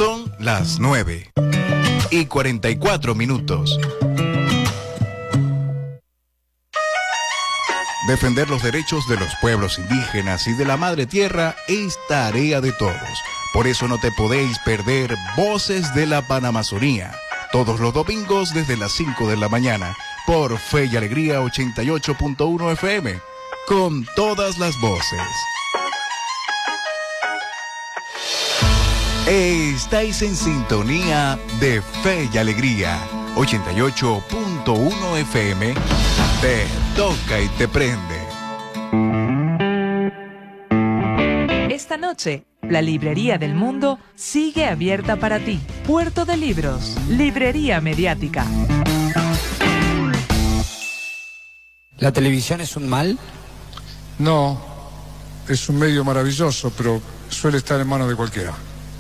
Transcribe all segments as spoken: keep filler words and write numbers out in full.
Son las nueve y cuarenta y cuatro minutos. Defender los derechos de los pueblos indígenas y de la madre tierra es tarea de todos. Por eso no te podéis perder Voces de la Panamazonía, todos los domingos desde las cinco de la mañana, por Fe y Alegría ochenta y ocho punto uno F M, con todas las voces. Estáis en sintonía de Fe y Alegría ochenta y ocho punto uno F M. Te toca y te prende. Esta noche, la Librería del Mundo sigue abierta para ti. Puerto de Libros, Librería Mediática. ¿La televisión es un mal? No, es un medio maravilloso, pero suele estar en manos de cualquiera.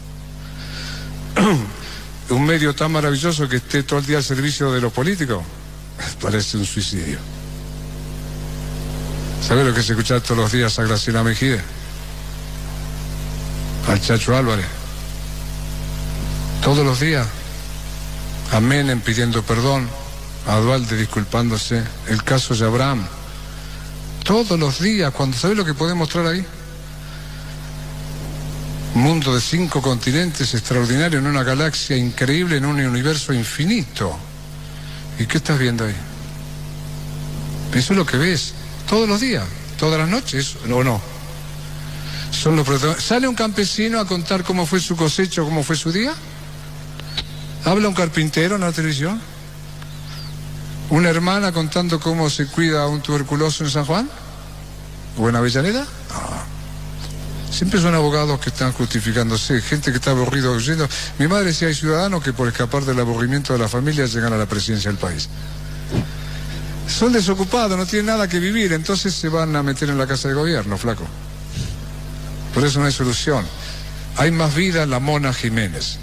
Un medio tan maravilloso que esté todo el día al servicio de los políticos, parece un suicidio. ¿Sabes lo que es escuchar todos los días a Graciela Mejide? Al Chacho Álvarez. Todos los días. A Menem pidiendo perdón, a Dualde disculpándose, el caso de Abraham. Todos los días, cuando ¿sabes lo que puede mostrar ahí? Un mundo de cinco continentes extraordinario en una galaxia increíble, en un universo infinito. ¿Y qué estás viendo ahí? Eso es lo que ves todos los días, todas las noches, ¿o no? Son los protagonistas. ¿Sale un campesino a contar cómo fue su cosecha, cómo fue su día? ¿Habla un carpintero en la televisión? ¿Una hermana contando cómo se cuida a un tuberculoso en San Juan? ¿O en Avellaneda? No. Siempre son abogados que están justificándose, gente que está aburrido oyendo. Mi madre decía, hay ciudadanos que por escapar del aburrimiento de la familia llegan a la presidencia del país. Son desocupados, no tienen nada que vivir, entonces se van a meter en la casa de gobierno, flaco. Por eso no hay solución. Hay más vida en la Mona Jiménez.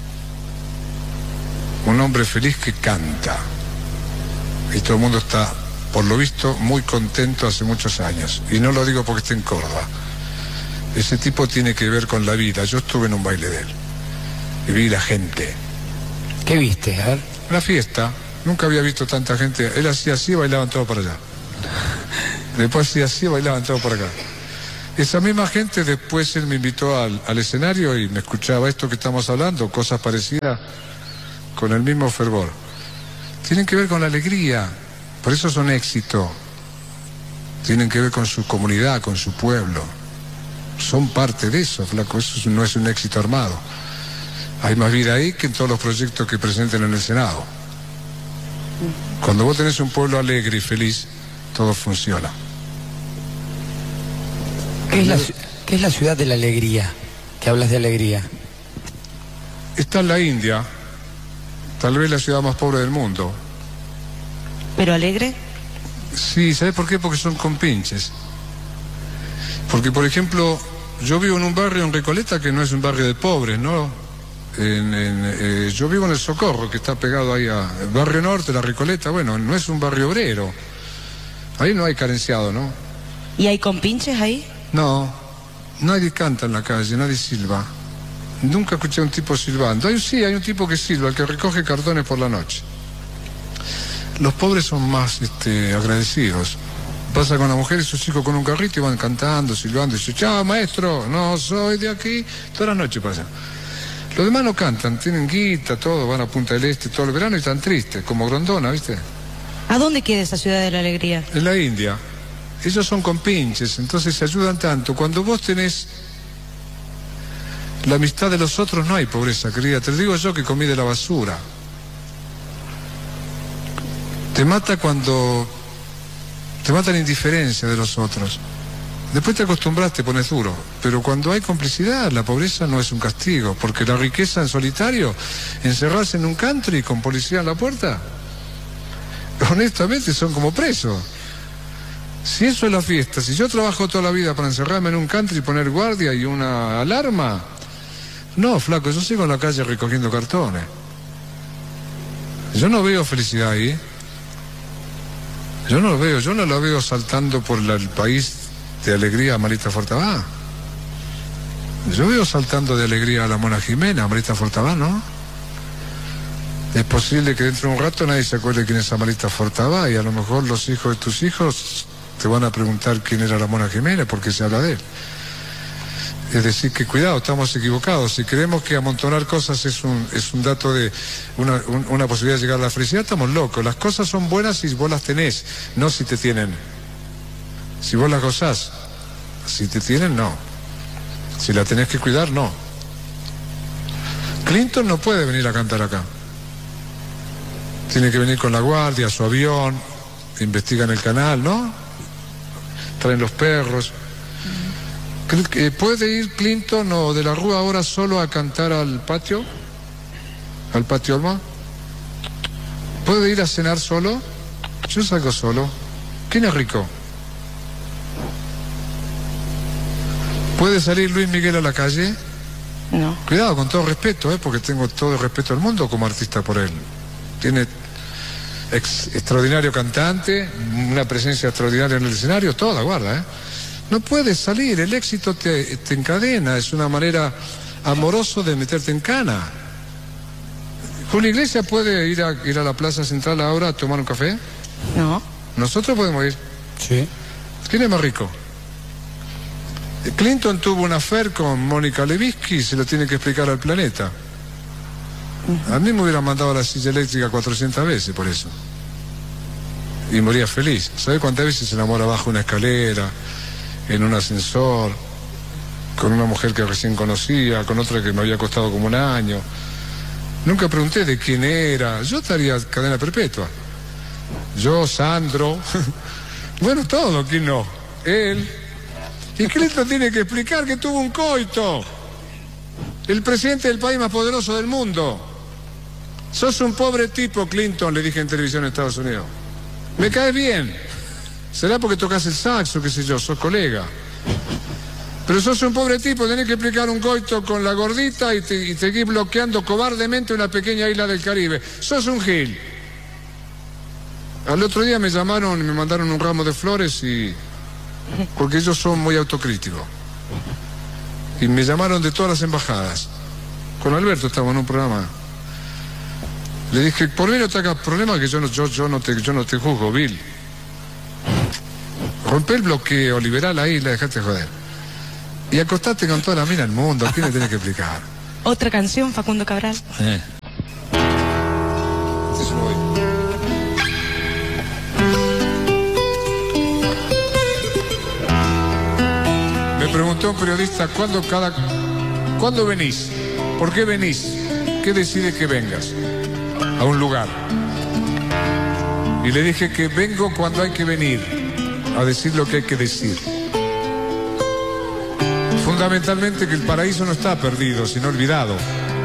Un hombre feliz que canta. Y todo el mundo está, por lo visto, muy contento hace muchos años. Y no lo digo porque esté en Córdoba. Ese tipo tiene que ver con la vida. Yo estuve en un baile de él. Y vi la gente. ¿Qué viste? A ver. Una fiesta. Nunca había visto tanta gente. Él hacía así y bailaban todos para allá. Después hacía así y bailaban todos para acá. Esa misma gente después él me invitó al, al escenario y me escuchaba esto que estamos hablando, cosas parecidas, con el mismo fervor. Tienen que ver con la alegría, por eso son éxito. Tienen que ver con su comunidad, con su pueblo. Son parte de eso, flaco, eso no es un éxito armado. Hay más vida ahí que en todos los proyectos que presenten en el Senado. Cuando vos tenés un pueblo alegre y feliz, todo funciona. ¿Qué es la, qué es la ciudad de la alegría? Que hablas de alegría. Está en la India, tal vez la ciudad más pobre del mundo. ¿Pero alegre? Sí, ¿sabes por qué? Porque son compinches. Porque, por ejemplo, yo vivo en un barrio en Recoleta que no es un barrio de pobres, ¿no? En, en, eh, yo vivo en el Socorro, que está pegado ahí a el barrio norte, la Recoleta. Bueno, no es un barrio obrero. Ahí no hay carenciado, ¿no? ¿Y hay compinches ahí? No, nadie canta en la calle, nadie silba. Nunca escuché a un tipo silbando. Hay, sí, hay un tipo que silba, el que recoge cartones por la noche. Los pobres son más este, agradecidos. Pasa con la mujer y sus hijos con un carrito y van cantando, silbando, y dicen, chao maestro, no soy de aquí. Toda la noche pasa. Los demás no cantan, tienen guita, todo, van a Punta del Este todo el verano y están tristes, como Grondona, ¿viste? ¿A dónde queda esa ciudad de la alegría? En la India. Ellos son compinches, entonces se ayudan tanto. Cuando vos tenés la amistad de los otros, no hay pobreza, querida. Te lo digo yo que comí de la basura. Te mata cuando... Te mata la indiferencia de los otros. Después te acostumbras, te pones duro. Pero cuando hay complicidad, la pobreza no es un castigo. Porque la riqueza en solitario, encerrarse en un country con policía en la puerta, honestamente son como presos. Si eso es la fiesta, si yo trabajo toda la vida para encerrarme en un country y poner guardia y una alarma, no, flaco, yo sigo en la calle recogiendo cartones. Yo no veo felicidad ahí. Yo no lo veo, yo no lo veo saltando por la, el país de alegría Marita Fortabá. Yo veo saltando de alegría a la Mona Jimena, Marita Fortabá, ¿no? Es posible que dentro de un rato nadie se acuerde quién es Amarita Fortabá y a lo mejor los hijos de tus hijos te van a preguntar quién era la Mona Jimena porque se habla de él. Es decir, que cuidado, estamos equivocados. Si creemos que amontonar cosas es un, es un dato de una, un, una posibilidad de llegar a la felicidad, estamos locos. Las cosas son buenas si vos las tenés, no si te tienen. Si vos las gozás, si te tienen, no. Si la tenés que cuidar, no. Clinton no puede venir a cantar acá. Tiene que venir con la guardia, su avión, investigan el canal, ¿no? Traen los perros. ¿Puede ir Clinton o de la Rúa ahora solo a cantar al patio? ¿Al patio Alma? ¿Puede ir a cenar solo? Yo salgo solo. ¿Quién es rico? ¿Puede salir Luis Miguel a la calle? No. Cuidado, con todo respeto, ¿eh? Porque tengo todo el respeto del mundo como artista por él. Tiene ex, extraordinario cantante, una presencia extraordinaria en el escenario, toda, guarda, ¿eh? No puedes salir, el éxito te, te encadena, es una manera amorosa de meterte en cana. ¿Julio Iglesias puede ir a, ir a la Plaza Central ahora a tomar un café? No. ¿Nosotros podemos ir? Sí. ¿Quién es más rico? Clinton tuvo una affair con Mónica Lewinsky y se lo tiene que explicar al planeta. A mí me hubiera mandado a la silla eléctrica cuatrocientas veces por eso. Y moría feliz. ¿Sabe cuántas veces se enamora bajo una escalera, en un ascensor, con una mujer que recién conocía, con otra que me había costado como un año? Nunca pregunté de quién era. Yo estaría cadena perpetua. Yo, Sandro. Bueno, todo, ¿quién no? Él. Y Clinton tiene que explicar que tuvo un coito. El presidente del país más poderoso del mundo. Sos un pobre tipo, Clinton, le dije en televisión en Estados Unidos. Me caes bien. Será porque tocas el saxo, qué sé yo, sos colega. Pero sos un pobre tipo, tenés que explicar un coito con la gordita y te, y seguir bloqueando cobardemente una pequeña isla del Caribe. Sos un gil. Al otro día me llamaron y me mandaron un ramo de flores y... porque ellos son muy autocríticos. Y me llamaron de todas las embajadas. Con Alberto estaba en un programa. Le dije, por mí no te hagas problema, que yo no, yo, yo no, te, yo no te juzgo, Bill. Rompe el bloqueo, liberá la isla, dejate joder. Y acostate con toda la mina del mundo, ¿quién le tiene que explicar? Otra canción, Facundo Cabral. Eh. Eso voy. Me preguntó un periodista, ¿cuándo, cada, ¿cuándo venís? ¿Por qué venís? ¿Qué decide que vengas a un lugar? Y le dije que vengo cuando hay que venir a decir lo que hay que decir. Fundamentalmente que el paraíso no está perdido, sino olvidado.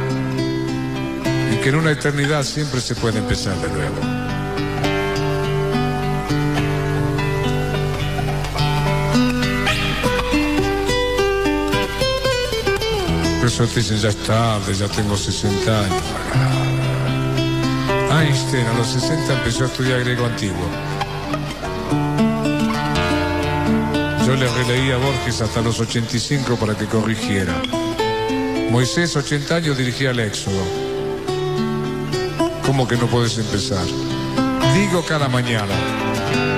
Y que en una eternidad siempre se puede empezar de nuevo. Por eso te dicen, ya es tarde, ya tengo sesenta años. Einstein a los sesenta empezó a estudiar griego antiguo. Yo le releí a Borges hasta los ochenta y cinco para que corrigiera. Moisés, ochenta años, dirigía el Éxodo. ¿Cómo que no puedes empezar? Digo cada mañana.